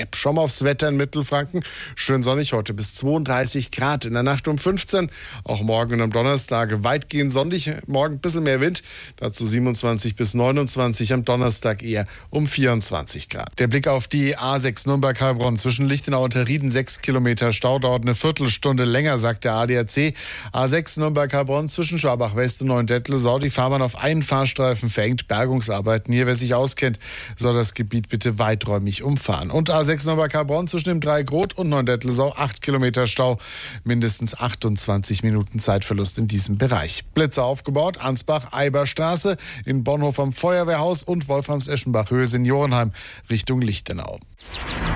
App. Schauen wir aufs Wetter in Mittelfranken. Schön sonnig heute bis 32 Grad. In der Nacht um 15. Auch morgen und am Donnerstag weitgehend sonnig. Morgen ein bisschen mehr Wind. Dazu 27 bis 29. Am Donnerstag eher um 24 Grad. Der Blick auf die A6 Nürnberg-Heilbronn zwischen Lichtenau und Rieden. 6 Kilometer Stau, dauert eine Viertelstunde länger, sagt der ADAC. A6 Nürnberg-Heilbronn zwischen Schwabach-West und Neuendettelsau. Die Fahrbahn auf einen Fahrstreifen verhängt. Bergungsarbeiten. Hier, wer sich auskennt, soll das Gebiet bitte weiträumig umfahren. Und A6 Nürnberg-Heilbronn zwischen dem Dreieck-Rot und Neuendettelsau. 8 Kilometer Stau. Mindestens 28 Minuten Zeitverlust in diesem Bereich. Blitze aufgebaut. Ansbach-Eiberstraße. In Bonhof am Feuerwehrhaus und Wolframs-Eschenbach-Höhe Seniorenheim Richtung Lichtenau.